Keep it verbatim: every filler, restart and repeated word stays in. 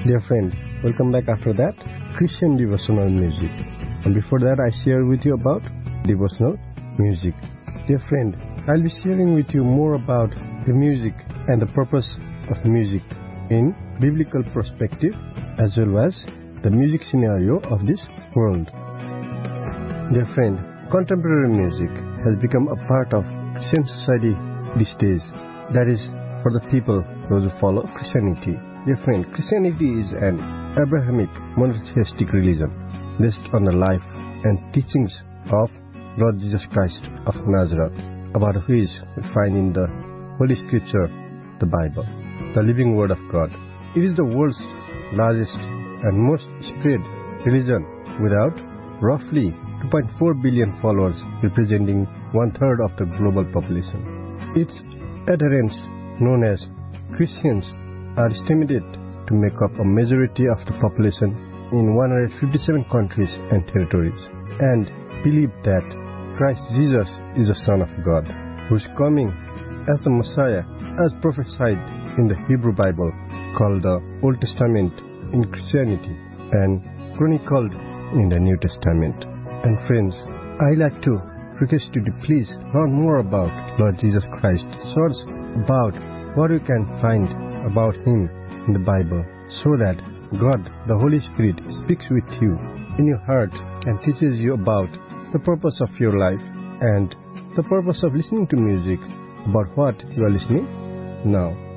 Dear friend, welcome back after that. Christian devotional music. And before that, I share with you about devotional music. Dear friend, I'll be sharing with you more about the music and the purpose of music in biblical perspective as well as the music scenario of this world. Dear friend, contemporary music has become a part of Christian society these days. That is for the people, those who follow Christianity. Dear friend, Christianity is an Abrahamic monotheistic religion based on the life and teachings of Lord Jesus Christ of Nazareth, about which we find in the Holy Scripture, the Bible, the living Word of God. It is the world's largest and most spread religion, without roughly two point four billion followers, representing one-third of the global population. Its adherents, known as Christians, are estimated to make up a majority of the population in one hundred fifty-seven countries and territories, and believe that Christ Jesus is the Son of God, who is coming as the Messiah, as prophesied in the Hebrew Bible, called the Old Testament in Christianity and chronicled in the New Testament. And friends, I like to request you to please learn more about Lord Jesus Christ, search about what you can find about Him in the Bible, so that God, the Holy Spirit, speaks with you in your heart and teaches you about the purpose of your life and the purpose of listening to music, about what you are listening now.